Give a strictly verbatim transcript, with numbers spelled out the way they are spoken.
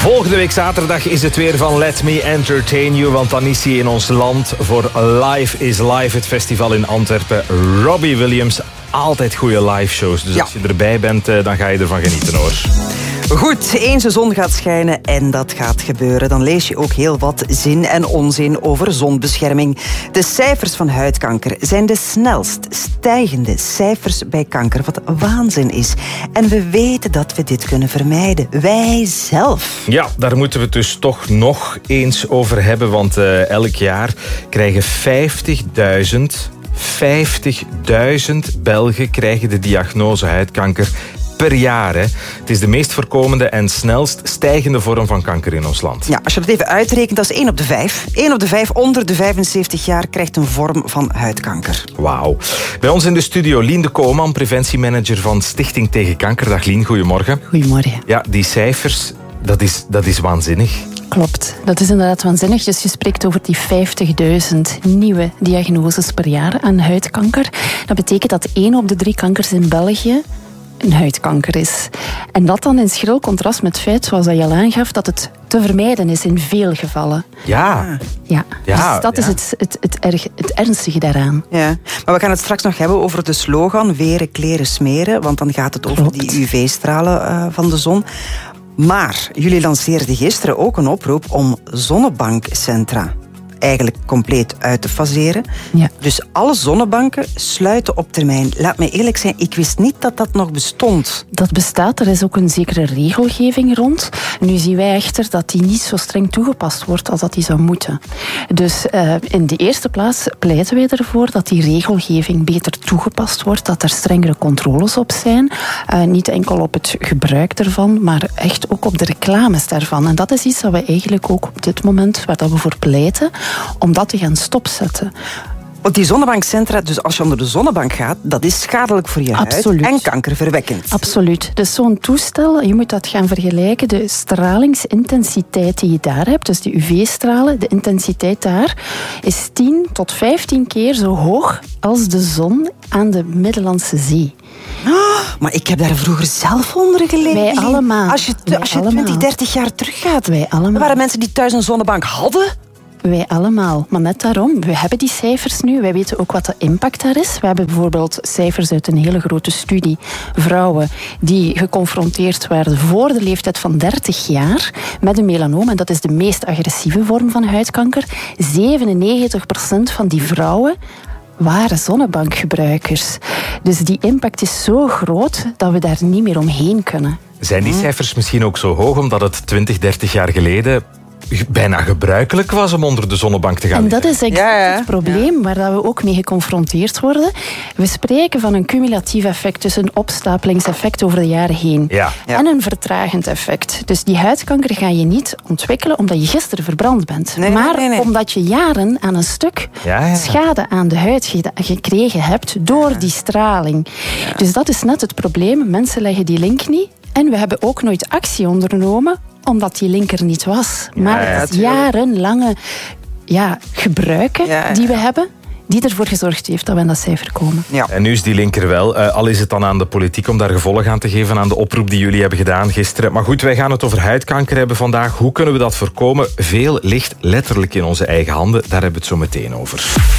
Volgende week zaterdag is het weer van Let Me Entertain You, want dan is hij in ons land voor Live is Live, het festival in Antwerpen. Robbie Williams, altijd goede live shows. Dus ja. als je erbij bent, dan ga je ervan genieten hoor. Goed, eens de zon gaat schijnen en dat gaat gebeuren. Dan lees je ook heel wat zin en onzin over zonbescherming. De cijfers van huidkanker zijn de snelst stijgende cijfers bij kanker. Wat waanzin is. En we weten dat we dit kunnen vermijden. Wij zelf. Ja, daar moeten we het dus toch nog eens over hebben. Want uh, elk jaar krijgen vijftigduizend, vijftigduizend Belgen krijgen de diagnose huidkanker per jaar. Hè. Het is de meest voorkomende en snelst stijgende vorm van kanker in ons land. Ja, als je dat even uitrekent, dat is één op de vijf. één op de vijf onder de vijfenzeventig jaar krijgt een vorm van huidkanker. Wauw. Bij ons in de studio Lien de Kooman, preventiemanager van Stichting Tegen Kanker. Dag Lien, goedemorgen. Goedemorgen. Ja, die cijfers, dat is, dat is waanzinnig. Klopt, dat is inderdaad waanzinnig. Dus je spreekt over die vijftigduizend nieuwe diagnoses per jaar aan huidkanker. Dat betekent dat één op de drie kankers in België een huidkanker is. En dat dan in schril contrast met het feit, zoals je al aangaf, dat het te vermijden is in veel gevallen. Ja. Ja, ja dus dat ja. is het, het, het, erg, het ernstige daaraan. Ja. Maar we gaan het straks nog hebben over de slogan weren, kleren, smeren, want dan gaat het over Klopt. die U V-stralen uh, van de zon. Maar jullie lanceerden gisteren ook een oproep om zonnebankcentra eigenlijk compleet uit te faseren. Ja. Dus alle zonnebanken sluiten op termijn. Laat mij eerlijk zijn, ik wist niet dat dat nog bestond. Dat bestaat, er is ook een zekere regelgeving rond. Nu zien wij echter dat die niet zo streng toegepast wordt als dat die zou moeten. Dus uh, in de eerste plaats pleiten wij ervoor dat die regelgeving beter toegepast wordt, dat er strengere controles op zijn. Uh, niet enkel op het gebruik ervan, maar echt ook op de reclames daarvan. En dat is iets dat we eigenlijk ook op dit moment, waar dat we voor pleiten, om dat te gaan stopzetten. Want die zonnebankcentra, dus als je onder de zonnebank gaat, dat is schadelijk voor je Absoluut. huid en kankerverwekkend. Absoluut. Dus zo'n toestel, je moet dat gaan vergelijken, de stralingsintensiteit die je daar hebt, dus de U V-stralen, de intensiteit daar, is tien tot vijftien keer zo hoog als de zon aan de Middellandse Zee. Oh, maar ik heb daar vroeger zelf onder gelegen. Wij allemaal. Als je, Wij als je allemaal. twintig, dertig jaar teruggaat. Wij allemaal. Er waren mensen die thuis een zonnebank hadden. Wij allemaal. Maar net daarom, we hebben die cijfers nu. Wij weten ook wat de impact daar is. We hebben bijvoorbeeld cijfers uit een hele grote studie. Vrouwen die geconfronteerd werden voor de leeftijd van dertig jaar met een melanoom. En dat is de meest agressieve vorm van huidkanker. zevenennegentig procent van die vrouwen waren zonnebankgebruikers. Dus die impact is zo groot dat we daar niet meer omheen kunnen. Zijn die cijfers misschien ook zo hoog omdat het twintig, dertig jaar geleden bijna gebruikelijk was om onder de zonnebank te gaan En dat liggen? is exact Ja, ja. het probleem ja. waar dat we ook mee geconfronteerd worden. We spreken van een cumulatief effect, dus een opstapelingseffect over de jaren heen. Ja. Ja. En een vertragend effect. Dus die huidkanker ga je niet ontwikkelen omdat je gisteren verbrand bent. Nee, maar nee, nee. omdat je jaren aan een stuk Ja, ja. schade aan de huid ge- gekregen hebt door die straling. Ja. Dus dat is net het probleem. Mensen leggen die link niet. En we hebben ook nooit actie ondernomen omdat die link er niet was. Maar Ja, ja, het jarenlange ja, gebruiken Ja, ja. die we hebben, die ervoor gezorgd heeft dat we aan dat cijfer komen. Ja. En nu is die linker wel. Uh, al is het dan aan de politiek om daar gevolg aan te geven aan de oproep die jullie hebben gedaan gisteren. Maar goed, wij gaan het over huidkanker hebben vandaag. Hoe kunnen we dat voorkomen? Veel ligt letterlijk in onze eigen handen. Daar hebben we het zo meteen over.